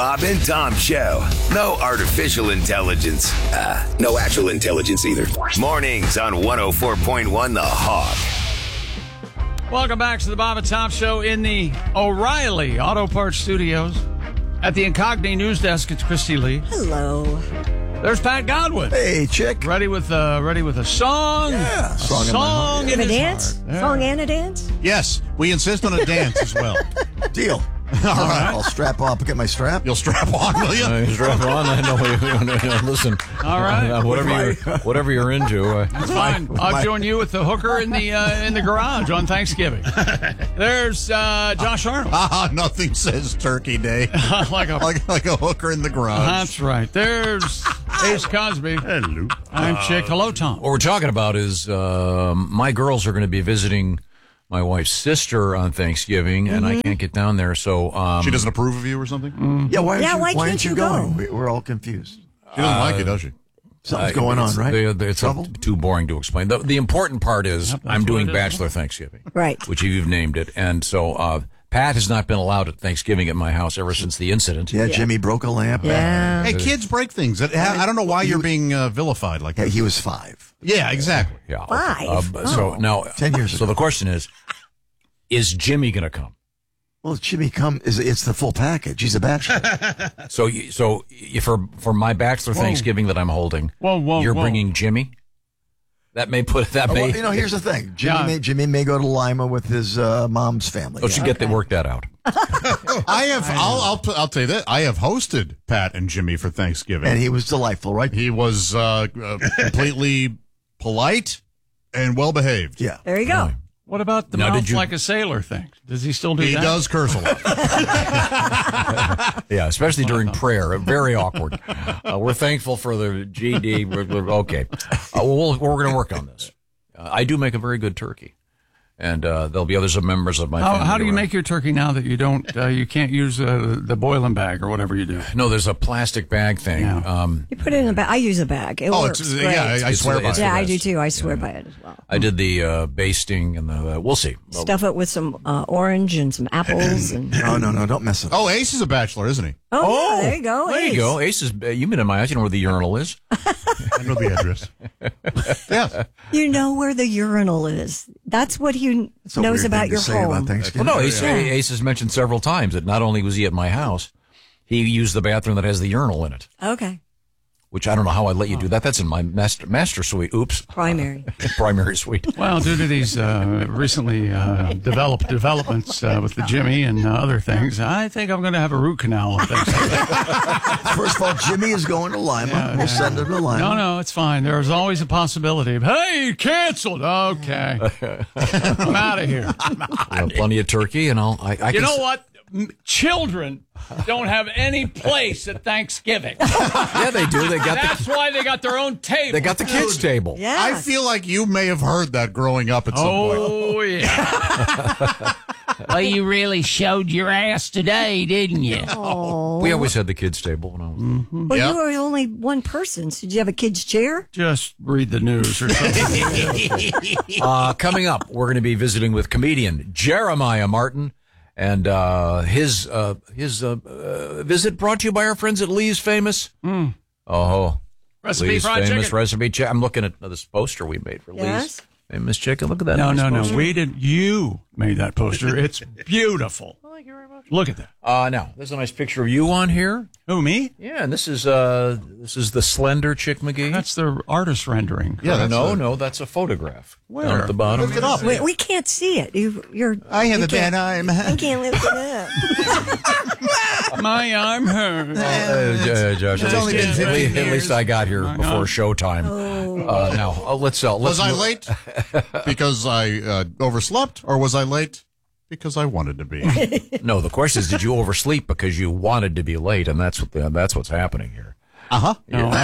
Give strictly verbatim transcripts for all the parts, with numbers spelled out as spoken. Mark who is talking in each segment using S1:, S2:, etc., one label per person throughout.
S1: Bob and Tom Show. No artificial intelligence. Uh, no actual intelligence either. Mornings on one oh four point one The Hog.
S2: Welcome back to the Bob and Tom Show in the O'Reilly Auto Parts Studios. At the Incogni News Desk, it's Christy Lee.
S3: Hello.
S2: There's Pat Godwin.
S4: Hey, chick.
S2: Ready with uh, ready with a song?
S4: Yeah.
S2: A
S4: Song,
S2: song in
S3: A
S2: his
S3: dance?
S2: heart. Yeah.
S3: Song and a dance?
S5: Yes, we insist on a dance as well.
S4: Deal.
S5: All right.
S4: I'll strap up. Get my strap.
S5: You'll strap on, will you?
S6: Uh, strap on. I know. Listen.
S2: All right.
S6: Uh, whatever you're, whatever you're into. Uh,
S2: That's fine. I'll
S4: my-
S2: join you with the hooker in the uh, in the garage on Thanksgiving. There's uh, Josh Arnold.
S5: Ah, nothing says Turkey Day
S2: like a
S5: like like a hooker in the garage.
S2: That's right. There's Ace Cosby.
S5: Hello.
S2: I'm Chick. Hello, Tom.
S6: what we're talking about is uh, my girls are going to be visiting my wife's sister on Thanksgiving, and I can't get down there. So um,
S5: She doesn't approve of you or something?
S4: Yeah, why aren't
S3: Yeah,
S4: you,
S3: why
S4: why
S3: can't
S4: aren't you
S3: you go?
S4: going? We- We're all confused.
S5: She doesn't like it, does she?
S4: Something's
S6: uh,
S4: going on,
S6: it's-
S4: right?
S6: they- they- It's
S4: Trouble?
S6: too boring to explain. The, the important part is
S2: Yep, that's
S6: I'm doing
S2: what it is.
S6: Bachelor Thanksgiving,
S3: Right.
S6: which you've named it. And so uh, Pat has not been allowed at Thanksgiving at my house ever since the incident.
S4: Yeah, Jimmy broke a lamp.
S3: Yeah.
S5: Hey, kids break things. I I don't know why you're being uh, vilified like
S4: Yeah,
S5: that.
S4: he was five.
S5: Yeah, exactly.
S6: Yeah.
S3: Five?
S6: Uh, b- So now,
S4: Ten years
S6: So
S4: ago.
S6: the question is, is Jimmy going to come?
S4: Well, Jimmy, come. Is It's the full package. He's a bachelor.
S6: So, you, so you- for for my bachelor Thanksgiving that I'm holding,
S2: Whoa, whoa,
S6: you're
S2: whoa.
S6: bringing Jimmy. That may put that
S4: Oh,
S6: may.
S4: well, you know, here's the thing. Jimmy,
S2: Yeah.
S4: may, Jimmy may go to Lima with his uh, mom's family.
S6: Oh, should get that work that out.
S5: I have. I'll, I'll. put- I'll tell you that I have hosted Pat and Jimmy for Thanksgiving.
S4: And he was delightful, right?
S5: He was uh, uh, completely polite and well behaved.
S4: Yeah.
S3: There you go.
S2: What about the
S6: Now,
S2: mouth
S6: did you-
S2: like a sailor thing? Does he still do
S5: He
S2: that?
S5: does curse a lot.
S6: Yeah, especially during prayer. Very awkward. Uh, we're thankful for the G D. We're, we're, okay, uh, we'll, we're going to work on this. Uh, I do make a very good turkey, and uh, there'll be others of members of my
S2: How,
S6: family.
S2: how do you
S6: around.
S2: make your turkey now that you don't? Uh, you can't use uh, the boiling bag or whatever you do.
S6: No, there's a plastic bag thing.
S2: Yeah.
S6: Um,
S3: You put it in a bag. I use a bag. It
S5: Oh,
S3: works
S5: it's,
S3: great.
S5: yeah, I, I
S6: It's-
S5: swear by
S6: it's-
S5: it.
S3: yeah, I
S6: best.
S3: do too. I swear by it as well.
S6: I did the uh, basting and the. Uh, we'll see.
S3: Stuff it with some uh, orange and some apples. and
S4: No, no, no. Don't mess it up.
S5: Oh, Ace is a bachelor, isn't he?
S3: Oh, yeah, there you go.
S6: There you
S3: Ace.
S6: go. Ace is. Uh, you've been in my house. You know where the urinal is.
S5: I know the address. Yes.
S3: You know where the urinal is. That's what he
S4: It's a
S3: knows
S4: weird
S3: about
S4: thing to
S3: your
S4: say
S3: home.
S4: about Thanksgiving.
S6: Well, no, Ace,
S3: Yeah.
S6: Ace has mentioned several times that not only was he at my house, he used the bathroom that has the urinal in it,
S3: Okay.
S6: which I don't know how I'd let you do that. That's in my master master suite. Oops.
S3: Primary.
S6: Primary suite.
S2: Well, due to these uh, recently uh, developed developments uh, with the Jimmy and uh, other things, I think I'm going to have a root canal on Thanksgiving.
S4: First of all, Jimmy is going to Lima. We'll send him to Lima.
S2: No, no, it's fine. There's always a possibility of, hey, canceled. Okay. I'm out of here.
S6: Uh, plenty of turkey, and I'll. I, I
S2: You
S6: can
S2: know
S6: s-
S2: what? M- Children don't have any place at Thanksgiving.
S6: Yeah, they do. They got
S2: That's
S6: the.
S2: why they got their own table.
S6: They got the kids table.
S3: Yeah.
S5: I feel like you may have heard that growing up at some point.
S2: Oh, yeah.
S7: Well, you really showed your ass today, didn't you?
S6: We always had the kids table when I was.
S3: Well,
S5: Yeah.
S3: you were only one person. So did you have a kid's chair?
S2: Just read the news or something.
S6: Uh, coming up, we're going to be visiting with comedian Jeremiah Martin, and uh, his uh, his uh, uh, visit brought to you by our friends at Lee's Famous. Oh,
S2: Recipe
S6: Lee's
S2: fried
S6: Famous
S2: chicken.
S6: recipe chicken. I'm looking at this poster we made for Lee's
S3: Yes.
S6: Famous Chicken. Look at that.
S2: No,
S6: nice
S2: no, no.
S6: poster.
S2: We did. You made that poster. It's beautiful. Thank you very much. Look at that.
S6: Uh, now, there's a nice picture of you on here.
S2: Who, me?
S6: Yeah, and this is uh, this is the slender Chick McGee.
S2: That's the artist rendering.
S5: Yeah, that's
S6: no,
S5: a-
S6: no, that's a photograph.
S2: Where?
S6: Down at the bottom.
S5: Lift it up.
S3: We, we can't see it. You, you're.
S5: I have
S3: you
S5: a bad
S3: can't-
S5: eye.
S3: You can't lift it up.
S2: My arm hurts.
S6: Uh, uh, Josh, at,
S5: only
S6: least,
S5: been
S6: at
S5: fifteen
S6: least- at
S5: years.
S6: least I got here
S2: I know.
S6: before showtime. Uh, now, uh, let's uh, let's
S5: Was I
S6: move-
S5: late because I uh, overslept, or was I late because I wanted to be?
S6: No, the question is, did you oversleep because you wanted to be late, and that's what the, that's what's happening here.
S5: Uh huh.
S2: No, I,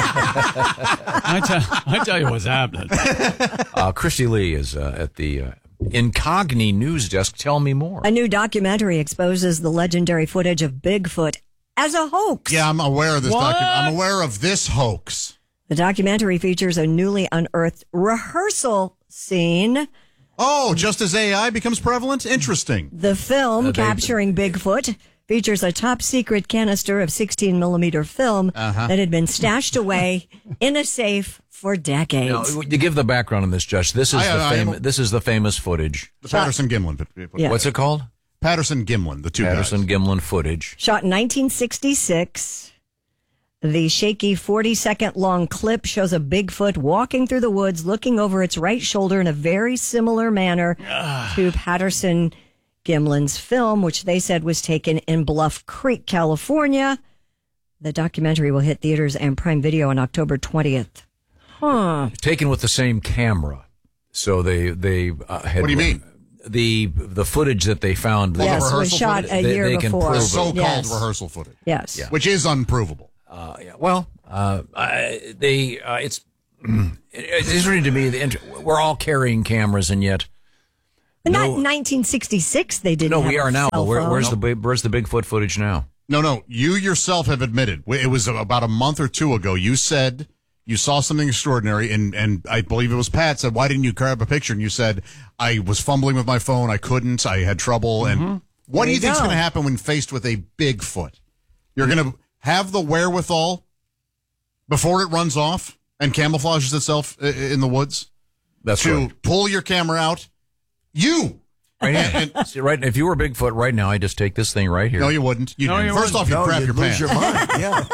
S2: tell, I, tell, I tell you what's happening.
S6: Uh, Christy Lee is uh, at the uh, Incogni News Desk. Tell me more.
S3: A new documentary exposes the legendary footage of Bigfoot as a hoax.
S5: Yeah, I'm aware of this.
S2: What?
S5: Docu- I'm aware of this hoax.
S3: The documentary features a newly unearthed rehearsal scene.
S5: Oh, just as A I becomes prevalent? Interesting.
S3: The film
S6: Uh, they-
S3: capturing Bigfoot features a top secret canister of sixteen millimeter film
S5: Uh-huh.
S3: that had been stashed away in a safe for
S6: Now,
S3: decades.
S6: to give the background on this, Josh, this is
S5: I-
S6: the
S5: I-
S6: fam-
S5: I-
S6: this is the famous footage.
S5: The Patterson Gimlin.
S3: Yeah.
S6: What's it called?
S5: Patterson Gimlin, the two
S6: Patterson
S5: guys.
S6: Gimlin footage.
S3: Shot in nineteen sixty-six. The shaky forty second long clip shows a Bigfoot walking through the woods, looking over its right shoulder in a very similar manner to Patterson Gimlin's film, which they said was taken in Bluff Creek, California. The documentary will hit theaters and Prime Video on October twentieth. Huh.
S6: Taken with the same camera. So they they uh, had.
S5: What do you mean?
S6: The the footage that they found.
S5: Well, the
S3: Yes, it was
S5: rehearsal
S3: shot
S5: footage?
S3: a
S6: They-
S3: year
S6: they can
S3: before.
S6: prove
S5: The
S6: it.
S5: so-called
S3: Yes.
S5: rehearsal footage,
S3: Yes.
S6: Yeah.
S5: which is unprovable.
S6: Uh, yeah. Well, uh, I, they uh, it's it's interesting to me. The int- we're all carrying cameras, and yet
S3: But not
S6: No.
S3: in nineteen sixty-six, they didn't
S6: no,
S3: have
S6: we
S3: a
S6: are now.
S3: cell
S6: But where,
S3: phone.
S6: where's the big- where's the Bigfoot footage now?
S5: No, no. You yourself have admitted it was about a month or two ago. You said you saw something extraordinary, and and I believe it was Pat said, "Why didn't you grab a picture?" And you said, "I was fumbling with my phone. I couldn't. I had trouble." And what
S3: There
S5: do you
S3: you
S5: think's
S3: go.
S5: going to happen when faced with a Bigfoot? You're going to have the wherewithal before it runs off and camouflages itself i- in the woods
S6: That's
S5: to
S6: right.
S5: pull your camera out. You.
S6: Right
S5: And-
S6: now. See, right. If you were Bigfoot right now, I just take this thing right here.
S5: No, you wouldn't. You'd,
S2: No, you
S5: first
S2: wouldn't.
S5: off, you'd
S4: No,
S5: crap
S4: you'd
S5: your
S4: lose
S5: pants.
S4: your mind.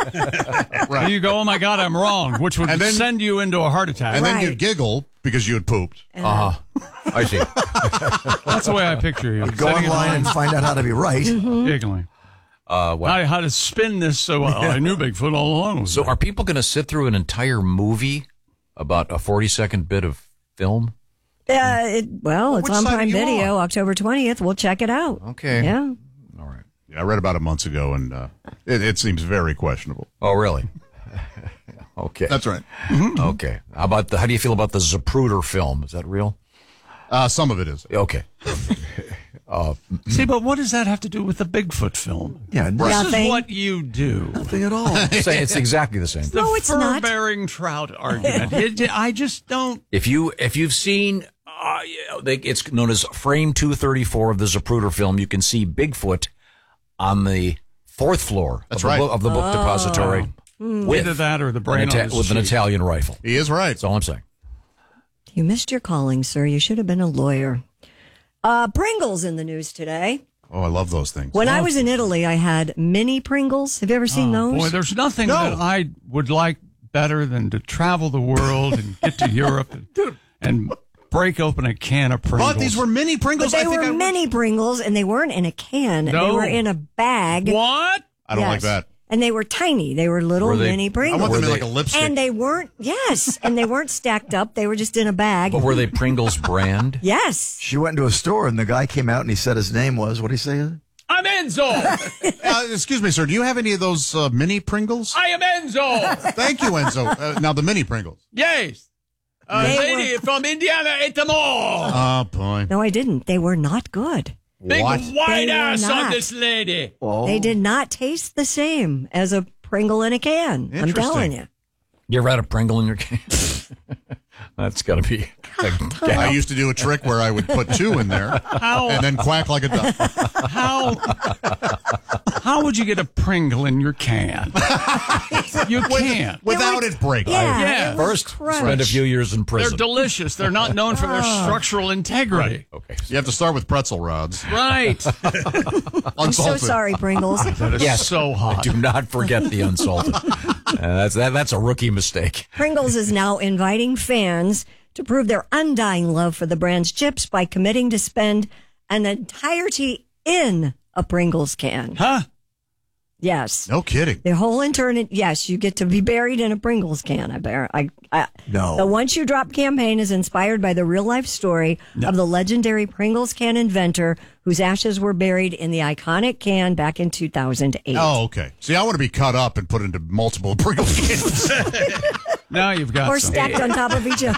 S4: Yeah.
S5: Right.
S2: You go, oh my God, I'm wrong, which would
S5: And then-
S2: send you into a heart attack.
S5: And then
S3: Right.
S5: you'd giggle because you had pooped.
S6: Uh huh. I see.
S2: That's the way I picture you.
S4: Go
S2: Sitting in
S4: online
S2: line,
S4: and find out how to be right.
S2: giggling.
S6: Uh, what?
S2: How, how to spin this so well. I knew Bigfoot all along.
S6: So, are people going to sit through an entire movie about a forty-second bit of film?
S3: Uh, it, well, it's
S5: which
S3: on
S5: side are
S3: Prime
S5: you
S3: Video,
S5: on?
S3: October twentieth. We'll check it out.
S6: Okay.
S3: Yeah.
S6: All right.
S5: Yeah, I read about it months ago, and uh, it, it seems very questionable.
S6: Oh, really? Okay.
S5: That's right.
S6: Okay. How about the? How do you feel about the Zapruder film? Is that real?
S5: Uh, some of it is.
S6: Okay.
S2: See, but what does that have to do with the Bigfoot film?
S4: Yeah,
S2: This
S3: Nothing.
S2: is what you do.
S4: nothing at all.
S6: Say it's exactly the same.
S2: The
S3: No, it's not.
S2: fur-bearing trout argument. It- I just don't.
S6: If you if you've seen, uh, you know, they, it's known as frame two thirty-four of the Zapruder film. You can see Bigfoot on the fourth floor
S5: That's
S6: of,
S5: right.
S6: the book, of the book depository
S2: Either that or the
S6: an
S2: brain
S6: Ita-
S2: on his
S6: with an
S2: cheek.
S6: Italian rifle.
S5: He is right.
S6: That's all I'm saying.
S3: You missed your calling, sir. You should have been a lawyer. Uh, Pringles in the news today.
S5: Oh, I love those things.
S3: When I was in Italy, I had mini Pringles. Have you ever seen those?
S2: Boy, there's nothing that I would like better than to travel the world and get to Europe and, and break open a can of Pringles.
S5: But these were mini
S3: But
S5: Pringles.
S3: they
S5: I think
S3: were
S5: I would-
S3: mini Pringles, and they weren't in a can. They
S2: No.
S3: were in a bag.
S2: What?
S5: I don't
S3: Yes.
S5: like that.
S3: And they were tiny. They were little
S6: Were they-
S3: mini
S5: I
S3: Pringles.
S5: want them in
S6: Were
S5: like a
S6: they-
S5: lipstick.
S3: And they weren't, yes, and they weren't stacked up. They were just in a bag.
S6: But were they Pringles brand?
S3: Yes.
S4: She went into a store and the guy came out and he said his name was, what did he say?
S2: I'm Enzo.
S5: uh, excuse me, sir. Do you have any of those uh, mini Pringles?
S2: I am Enzo.
S5: Thank you, Enzo. Uh, now the mini Pringles.
S2: Yes. A
S3: They
S2: lady from Indiana at the mall.
S5: Oh boy.
S3: No, I didn't. They were not good.
S2: Big
S5: What?
S2: white
S3: They were
S2: ass on
S3: not.
S2: this lady.
S4: Oh.
S3: They did not taste the same as a Pringle in a can. I'm
S5: Interesting.
S3: telling you.
S6: You ever had a Pringle in your can? That's got to be.
S5: I used to do a trick where I would put two in there
S2: How
S5: and then quack like a duck.
S2: how how would you get a Pringle in your can? You can't.
S5: Without it breaking.
S3: Yeah.
S2: Yeah.
S3: it was
S6: First,
S3: crushed.
S6: spend a few years in
S2: They're
S6: prison.
S2: delicious. They're not known for their structural integrity.
S6: Okay.
S5: You have to start with pretzel rods.
S2: Right.
S3: I'm so
S5: Unsalted.
S3: sorry, Pringles.
S2: That is
S6: Yes.
S2: so hot.
S6: Do not forget the unsalted. Uh, that's that, that's a rookie mistake.
S3: Pringles is now inviting fans to prove their undying love for the brand's chips by committing to spend an entirety in a Pringles can.
S2: Huh?
S3: Yes.
S5: No kidding.
S3: The whole eternity. Yes, you get to be buried in a Pringles can. I bear. I, I
S4: No.
S3: The Once You Drop campaign is inspired by the real life story of the legendary Pringles can inventor whose ashes were buried in the iconic can back in two thousand eight.
S5: Oh, okay. See, I want to be cut up and put into multiple Pringles cans.
S2: Now you've got
S3: Or
S2: some.
S3: stacked on top of each other.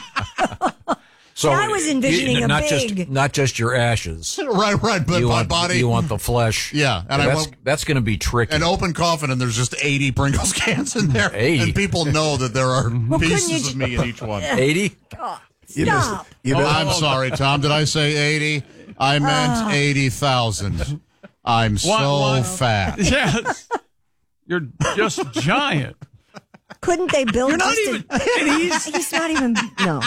S6: So
S3: I was envisioning
S6: you-
S3: a
S6: not
S3: big-
S6: just not just your ashes.
S5: right, right. But
S6: you
S5: my
S6: want
S5: body.
S6: you want the flesh.
S5: Yeah, and I
S6: that's
S5: want-
S6: that's going to be tricky.
S5: an open coffin, and there's just eighty Pringles cans in there.
S6: eighty.
S5: And people know that there are
S3: couldn't
S5: pieces
S3: you
S5: of
S3: ju-
S5: me in each one.
S6: Eighty.
S4: You missed
S3: Stop.
S4: it. You
S5: Oh,
S4: missed
S5: I'm sorry, Tom. Did I say eighty? I meant eighty thousand. I'm so
S2: What- what-
S5: fat.
S2: Yes. You're just giant.
S3: Couldn't they build?
S2: You're not
S3: just
S2: even.
S3: A,
S2: And he's.
S3: he's not even. No.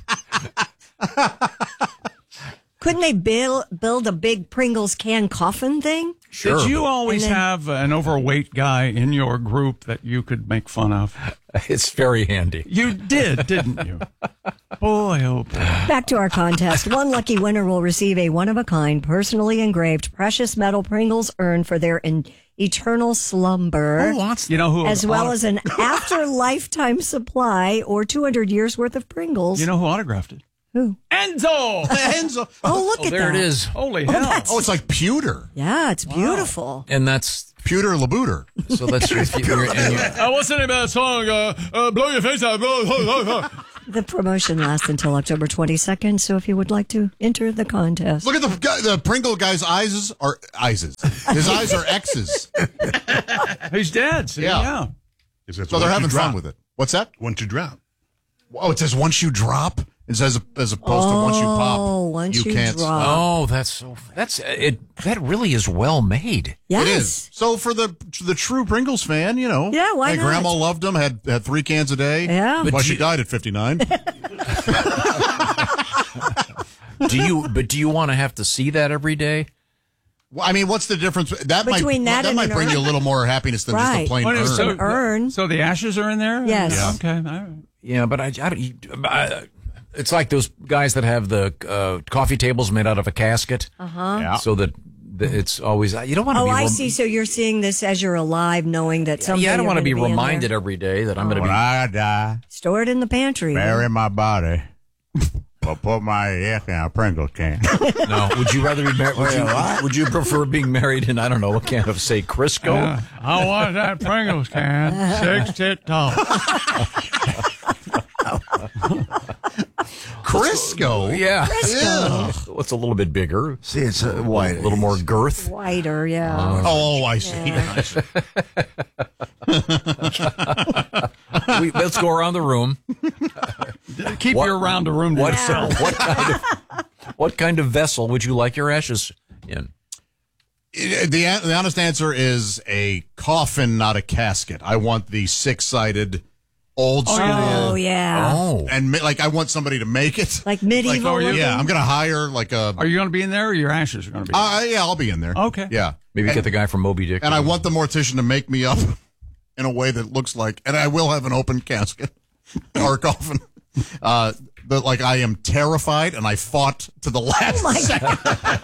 S3: Couldn't they build build a big Pringles can coffin thing?
S6: Sure.
S2: Did you always
S3: And then-
S2: have an overweight guy in your group that you could make fun of?
S6: It's very handy.
S2: You did, didn't you? Boy, oh boy.
S3: Back to our contest. One lucky winner will receive a one-of-a-kind, personally engraved precious metal Pringles urn for their in- eternal slumber,
S2: You know who?
S3: as well
S2: auto-
S3: as an after-lifetime supply or two hundred years worth of Pringles.
S2: You know who autographed it?
S3: Who?
S2: Enzo.
S5: Enzo.
S3: Oh, look
S6: Oh,
S3: at
S6: there
S3: that.
S6: it is.
S2: Holy hell!
S5: Oh, it's like pewter.
S3: Yeah, it's beautiful.
S6: And that's
S5: Pewter Labooter.
S6: so that's if you, you're, and you,
S2: Uh, what's the name of that song? Uh, uh, blow your face out. Blow, blow, blow.
S3: The promotion lasts until October twenty-second, so if you would like to enter the contest.
S5: Look at the guy, the Pringle guy's eyes are eyes. His eyes are X's.
S2: He's dead. See?
S5: Yeah.
S2: yeah.
S5: So they're having fun with it. What's that?
S4: Once you drop.
S5: Oh, it says once you drop. It says as opposed to once you pop.
S3: Oh, once you
S5: can't.
S3: drop.
S6: oh, that's so that's it. That really is well made.
S3: Yes.
S5: It is. So for the the true Pringles fan, you know.
S3: Yeah, why
S5: my
S3: not?
S5: grandma loved them. Had had three cans a day.
S3: Yeah.
S5: But
S6: But
S5: she
S6: you-
S5: died at fifty-nine.
S6: Do you? But do you want to have to see that every day?
S5: Well, I mean, what's the difference? That
S3: Between
S5: might
S3: that
S5: that
S3: and
S5: might
S3: an
S5: bring you a
S3: urn.
S5: little more happiness than just
S3: Right.
S5: a plain
S2: What
S5: urn.
S2: is- so,
S3: An urn.
S2: so the ashes are in there?
S3: Yes.
S2: Yeah. Okay. All right.
S6: Yeah, but I, I, don't- I it's like those guys that have the uh, coffee tables made out of a casket. Uh huh.
S5: Yeah.
S6: So that that it's always you don't want to.
S3: Oh,
S6: be
S3: I
S6: rem-
S3: see. So you're seeing this as you're alive, knowing that someday
S6: Yeah, I don't
S3: want to
S6: be
S3: in
S6: reminded
S3: there.
S6: every day that I'm going to
S5: When
S6: be.
S5: I die,
S3: Store it in the pantry.
S5: bury my body. Or put my ass in a Pringles can.
S6: No, would you rather be married? Would you, would you prefer being married in I don't know what kind of say Crisco?
S2: Yeah. I want that Pringles can. Six tit tall.
S5: Crisco.
S6: Yeah, Well, it's a little bit bigger,
S4: See, it's uh, white.
S6: a little more girth.
S3: Wider, yeah.
S5: Oh, I see.
S6: We, let's go around the room.
S2: Keep
S6: What-
S2: your round of room to
S6: What,
S2: yourself.
S6: what kind of what kind of vessel would you like your ashes in?
S5: The, the honest answer is a coffin, not a casket. I want the six-sided, old school.
S3: Oh, yeah.
S6: Oh,
S5: And ma- like I want somebody to make it.
S3: Like medieval.
S2: oh, yeah.
S3: looking?
S5: Yeah, I'm gonna hire like a.
S2: Are you going to be in there or your ashes are going to be in
S5: Uh, yeah, I'll be in there.
S2: Okay.
S5: Yeah,
S6: maybe get the guy from Moby Dick.
S5: and I want the mortician to make me up in a way that looks like, and I will have an open casket or coffin. Uh, but like I am terrified, and I fought to the last second.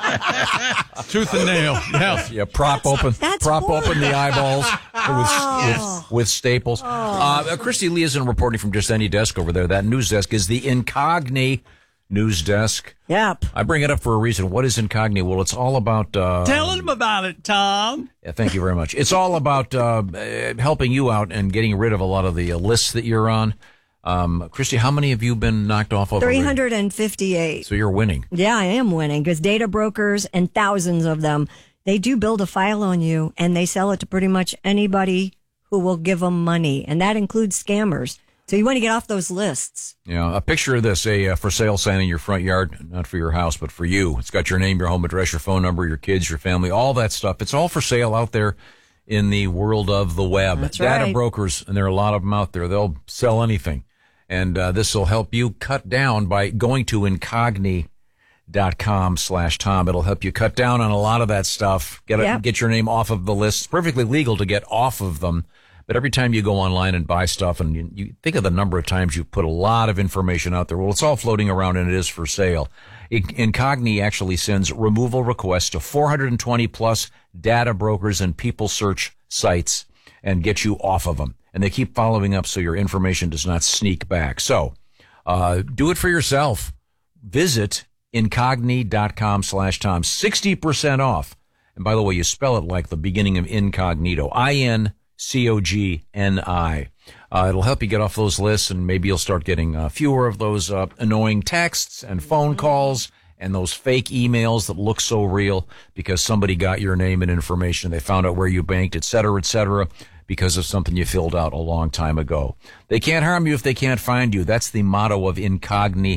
S2: Tooth and nail. Yeah.
S6: Yeah, prop open,
S3: that's
S6: prop
S3: horrible.
S6: open the eyeballs with, with with staples. Uh, Christy Lee isn't reporting from just any desk over there. That news desk is the Incogni news desk.
S3: Yep.
S6: I bring it up for a reason. What is Incogni? Well, it's all about. Uh,
S2: Tell him about it, Tom.
S6: Yeah, thank you very much. It's all about uh, uh, helping you out and getting rid of a lot of the uh, lists that you're on. Um, Christy, how many have you been knocked off of? already?
S3: three hundred fifty-eight.
S6: So you're winning.
S3: Yeah, I am winning because data brokers and thousands of them, they do build a file on you and they sell it to pretty much anybody who will give them money. And that includes scammers. So you want to get off those lists.
S6: Yeah, a picture of this, a uh, for sale sign in your front yard, not for your house, but for you. It's got your name, your home address, your phone number, your kids, your family, all that stuff. It's all for sale out there in the world of the web.
S3: That's
S6: Data
S3: right.
S6: brokers, and there are a lot of them out there. They'll sell anything. And uh, this will help you cut down by going to incogni dot com slash Tom. It'll help you cut down on a lot of that stuff. Get it,
S3: Yep.
S6: get your name off of the list. It's perfectly legal to get off of them. But every time you go online and buy stuff, and you, you think of the number of times you put a lot of information out there, well, it's all floating around and it is for sale. In- Incogni actually sends removal requests to four hundred twenty plus data brokers and people search sites and get you off of them. And they keep following up so your information does not sneak back. So uh, do it for yourself. Visit incogni dot com slash Tom. sixty percent off. And by the way, you spell it like the beginning of incognito. I N C O G N I. Uh, it'll help you get off those lists, and maybe you'll start getting uh, fewer of those uh, annoying texts and phone calls and those fake emails that look so real because somebody got your name and information. They found out where you banked, et cetera, et cetera, because of something you filled out a long time ago. They can't harm you if they can't find you. That's the motto of incogni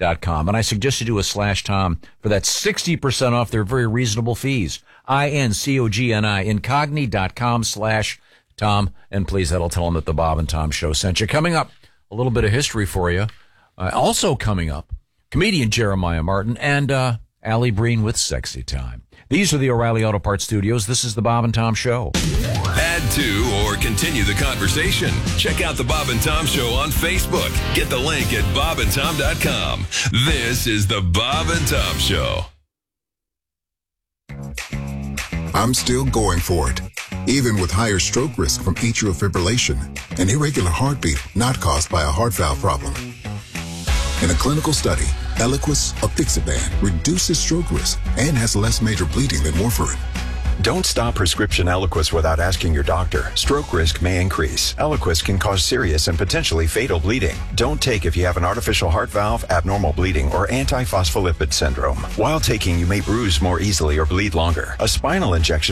S6: dot com. And I suggest you do a slash Tom for that sixty percent off their very reasonable fees. I N C O G N I, incogni.com slash Tom. And please, that'll tell them that the Bob and Tom Show sent you. Coming up, a little bit of history for you. Uh, also coming up, comedian Jeremiah Martin and uh, Allie Breen with Sexy Time. These are the O'Reilly Auto Parts Studios. This is the Bob and Tom Show.
S1: Add to or continue the conversation. Check out the Bob and Tom Show on Facebook. Get the link at bob and tom dot com. This is the Bob and Tom Show.
S8: I'm still going for it, even with higher stroke risk from atrial fibrillation, an irregular heartbeat not caused by a heart valve problem. In a clinical study, Eliquis apixaban reduces stroke risk and has less major bleeding than warfarin.
S9: Don't stop prescription Eliquis without asking your doctor. Stroke risk may increase. Eliquis can cause serious and potentially fatal bleeding. Don't take if you have an artificial heart valve, abnormal bleeding, or antiphospholipid syndrome. While taking, you may bruise more easily or bleed longer. A spinal injection